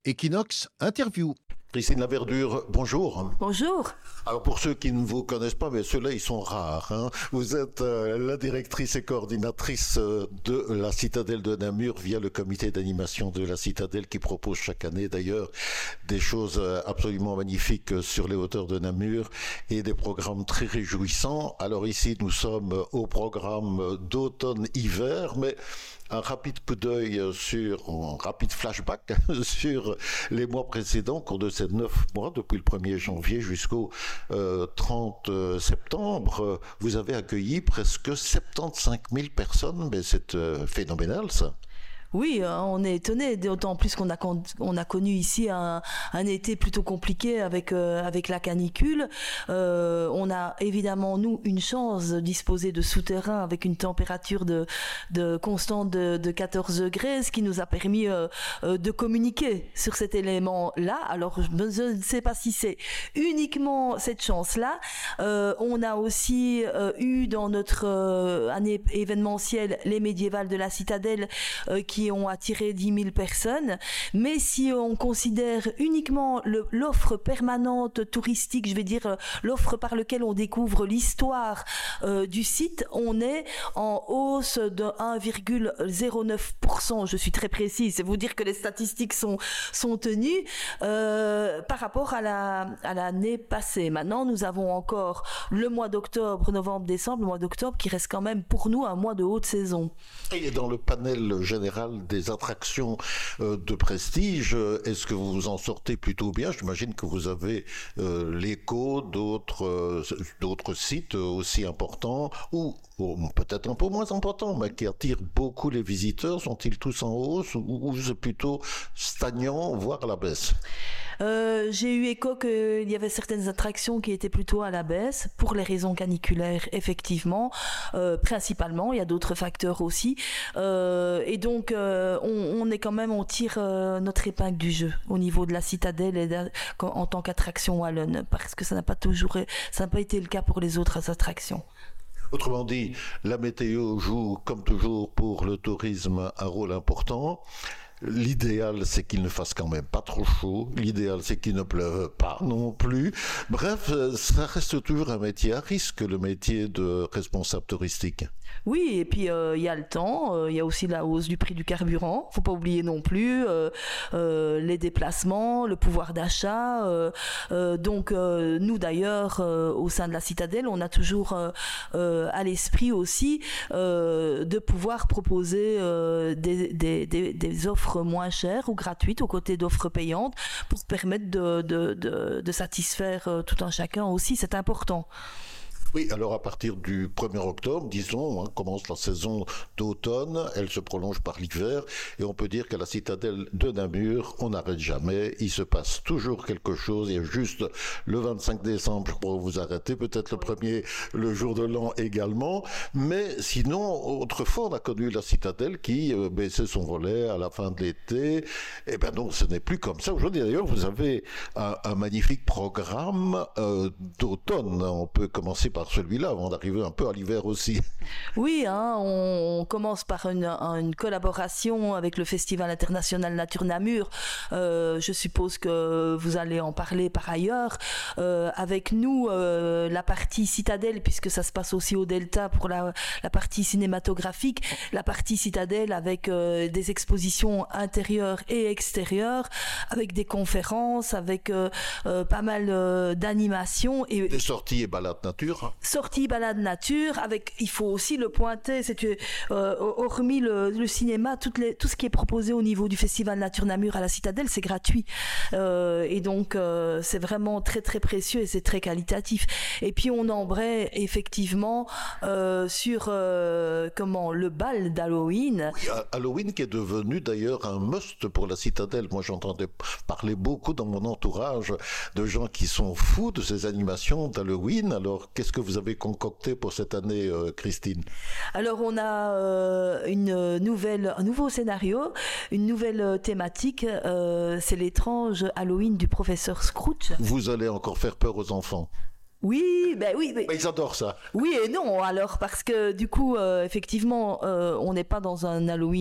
Equinox Interview. Christine Laverdure, bonjour. Bonjour. Alors pour ceux qui ne vous connaissent pas, mais ceux-là ils sont rares, hein. Vous êtes la directrice et coordinatrice de la Citadelle de Namur via le comité d'animation de la Citadelle qui propose chaque année d'ailleurs des choses absolument magnifiques sur les hauteurs de Namur et des programmes très réjouissants. Alors ici nous sommes au programme d'automne-hiver, mais un rapide coup d'œil un rapide flashback sur les mois précédents, au cours de ces 9 mois, depuis le 1er janvier jusqu'au 30 septembre, vous avez accueilli presque 75 000 personnes, mais c'est phénoménal ça. Oui, on est étonné, d'autant plus qu'on a connu ici un été plutôt compliqué avec la canicule. On a évidemment, nous, une chance de disposer de souterrains avec une température de constante de 14 degrés, ce qui nous a permis de communiquer sur cet élément-là. Alors, je ne sais pas si c'est uniquement cette chance-là. On a aussi eu dans notre année événementielle les médiévales de la Citadelle qui ont attiré 10 000 personnes, mais si on considère uniquement l'offre permanente touristique, je vais dire l'offre par laquelle on découvre l'histoire du site, on est en hausse de 1,09%. Je suis très précise, c'est vous dire que les statistiques sont tenues par rapport à l'année passée. Maintenant, nous avons encore le mois d'octobre, novembre, décembre, le mois d'octobre qui reste quand même pour nous un mois de haute saison. Et dans le panel général des attractions de prestige, est-ce que vous vous en sortez plutôt bien? J'imagine que vous avez l'écho d'autres sites aussi importants ou peut-être un peu moins importants, mais qui attirent beaucoup les visiteurs. Sont-ils tous en hausse ou c'est plutôt stagnant, voire à la baisse? J'ai eu écho qu'il y avait certaines attractions qui étaient plutôt à la baisse pour les raisons caniculaires, effectivement, principalement. Il y a d'autres facteurs aussi, et donc on tire notre épingle du jeu au niveau de la Citadelle et en tant qu'attraction wallonne, parce que ça n'a pas été le cas pour les autres attractions. Autrement dit, la météo joue, comme toujours, pour le tourisme un rôle important. L'idéal, c'est qu'il ne fasse quand même pas trop chaud. L'idéal, c'est qu'il ne pleuve pas non plus. Bref, ça reste toujours un métier à risque, le métier de responsable touristique. Oui, et puis il y a le temps, il y a aussi la hausse du prix du carburant. Faut pas oublier non plus les déplacements, le pouvoir d'achat. Donc nous d'ailleurs, au sein de la Citadelle, on a toujours à l'esprit aussi de pouvoir proposer des offres moins chères ou gratuites aux côtés d'offres payantes pour permettre de satisfaire tout un chacun aussi. C'est important. Oui, alors à partir du 1er octobre, disons, commence la saison d'automne, elle se prolonge par l'hiver, et on peut dire qu'à la Citadelle de Namur, on n'arrête jamais, il se passe toujours quelque chose, il y a juste le 25 décembre pour vous arrêter, peut-être le 1er, le jour de l'an également, mais sinon, autrefois, on a connu la Citadelle qui baissait son volet à la fin de l'été, et ben non, ce n'est plus comme ça. Aujourd'hui, d'ailleurs, vous avez un magnifique programme d'automne, on peut commencer par celui-là avant d'arriver un peu à l'hiver aussi. Oui, on commence par une collaboration avec le Festival international Nature Namur. Je suppose que vous allez en parler par ailleurs. Avec nous, la partie Citadelle, puisque ça se passe aussi au Delta pour la partie cinématographique, la partie Citadelle avec des expositions intérieures et extérieures, avec des conférences, avec pas mal d'animations. Et des sorties et balades nature. Sortie balade nature, avec, il faut aussi le pointer, c'est que hormis le cinéma, tout ce qui est proposé au niveau du Festival Nature Namur à la Citadelle, c'est gratuit. Et donc c'est vraiment très très précieux et c'est très qualitatif. Et puis on embraye effectivement sur le bal d'Halloween. Oui, Halloween qui est devenu d'ailleurs un must pour la Citadelle. Moi j'entendais parler beaucoup dans mon entourage de gens qui sont fous de ces animations d'Halloween. Alors qu'est-ce que vous avez concocté pour cette année, Christine? Alors on a un nouveau scénario, une nouvelle thématique, c'est l'étrange Halloween du professeur Scrooge. Vous allez encore faire peur aux enfants? Oui, ben oui. Mais ils adorent ça. Oui et non, alors, parce que du coup, effectivement, on n'est pas dans un Halloween